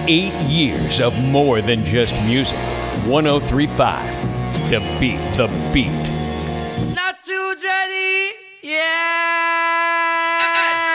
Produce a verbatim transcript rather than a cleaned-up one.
eight years of more than just music. one oh three point five, The Beat, The Beat.